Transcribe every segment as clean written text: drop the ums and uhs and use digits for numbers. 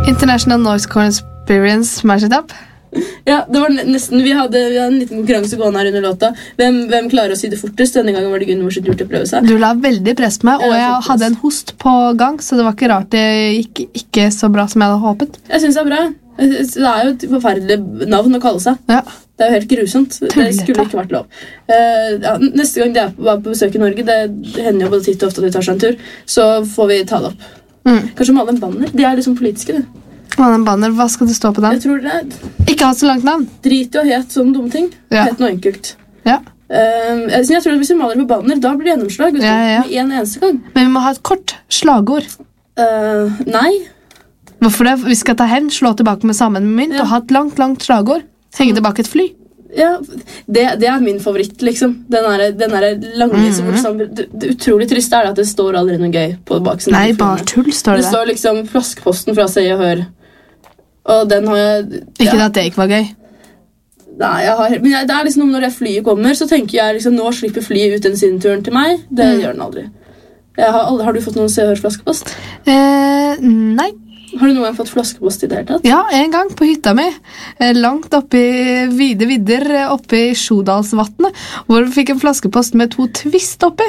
International Noise Conspiracy Smash It Up. Ja, det var nesten, vi hadde en liten konkurranse gående her under låta. Hvem klarer å si det fortest? Denne gangen var det Gunvor sitt tur til å prøve seg. Du la veldig press på meg, og jeg hadde en host på gang, så det var ikke rart det gikk ikke så bra som jeg hadde håpet. Jeg synes det bra. Det jo et forferdelig navn å kalle seg. Ja. Det jo helt grusomt. Det skulle ikke vært lov. Ja, neste gang de var på besøk i Norge, det hender jo både titt og ofte at de tar seg en tur, så får vi ta det opp. Kanskje male en banner? De liksom politiske, det. En banner, hva skal det stå på den? Jeg tror det ikke ha så langt navn. Drit og het sånne dumme ting. Het noe enkelt. Ja. Jeg tror at hvis vi maler på banner, da blir det gjennomslag med en eneste gang. Men vi må ha et kort slagord. Nei. Hvorfor det? Vi skal ta hen, slå tilbake med sammen med mynt og ha et langt slagord. Henge tilbake et fly. Ja, det min favoritt, liksom. Den der lange det utrolig triste det at det står aldri noe gøy på baksiden. Nei, bare tull står det. Det står liksom flaskeposten fra Se og Hør. Og den har jeg... Ikke at det ikke var gøy. Nei, men det liksom når det flyet kommer, så tenker jeg liksom, nå slipper flyet ut den sin turen til meg. Det gjør den aldri. Har du fått noen Se og Hør flaskepost? Nei. Har du noen gang fått flaskepost i det hele tatt? Ja, en gang på hytta mi. Langt oppe i vide vidder, oppe i Sjodalsvatnet, hvor vi fikk en flaskepost med 2 twist oppi.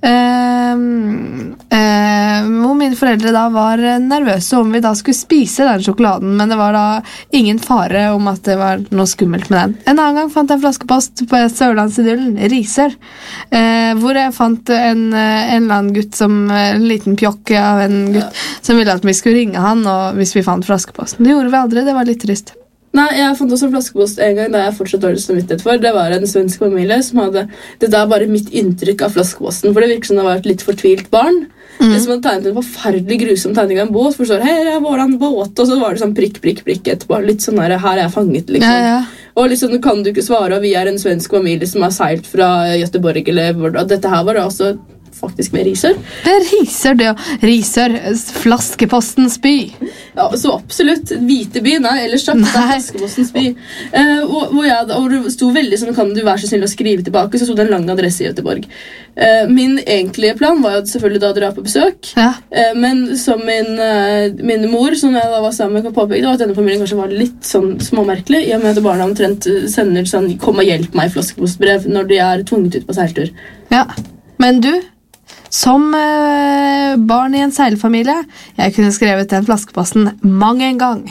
Hvor mine foreldre da var nervøse om vi da skulle spise den sjokoladen, men det var da ingen fare om at det var noe skummelt med den. En annen gang fant jeg en flaskepost på Sørlandsidyllen, Risør, hvor jeg fant en eller annen gutt en liten pjokk av en gutt som ville at vi skulle ringe han, og hvis vi fant flaskeposten. Det gjorde vi aldri, det var litt trist. Nei, jeg fant også en flaskepost en gang da jeg fortsatt dårlig samvittighet for. Det var en svensk familie som hadde... Det der bare mitt inntrykk av flaskeposten, for det virker som det var et litt fortvilt barn. Det som hadde tegnet en forferdelig grusom tegning av en båt, for så hei, jeg var en båt, og så var det sånn prikk etterpå. Litt sånn der, her jeg fanget, liksom. Ja. Og liksom, kan du ikke svare, og vi en svensk familie som har seilt fra Göteborg, eller dette her var det også... faktisk med Risør. Det Risør, det Risør, flaskepostens by. Ja, så absolutt. Hviteby, nei, ellers sagt, det flaskepostens by. Og det sto veldig sånn, kan du være så snill å skrive tilbake, så sto det en lang adresse i Göteborg. Min egentlige plan var jo selvfølgelig da å dra på besøk, men som min mor, som jeg da var sammen med, kan påpeke, at denne familien kanskje var litt sånn småmerkelig, i og med at barna omtrent sender sånn, kom og hjelp meg flaskepostbrev når de tvunget ut på seiltur. Ja, men du, som barn i en seilfamilie, jeg kunne skrevet den flaskeposten mange en gang.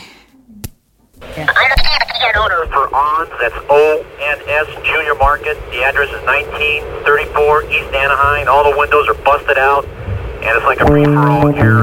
Owner for ONS, that's ONS Junior Market. The address is 1934 East Anaheim. All the windows are busted out, and it's like a free-for-all here.